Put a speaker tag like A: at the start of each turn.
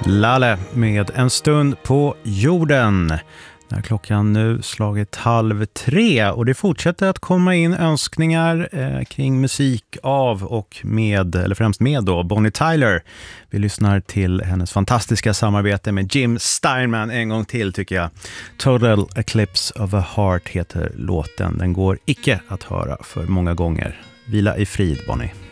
A: Laleh med En stund på jorden. När klockan nu slagit 2:30 och det fortsätter att komma in önskningar kring musik av och med, eller främst med då, Bonnie Tyler. Vi lyssnar till hennes fantastiska samarbete med Jim Steinman en gång till tycker jag. Total Eclipse of a Heart heter låten. Den går icke att höra för många gånger. Vila i frid, Bonnie.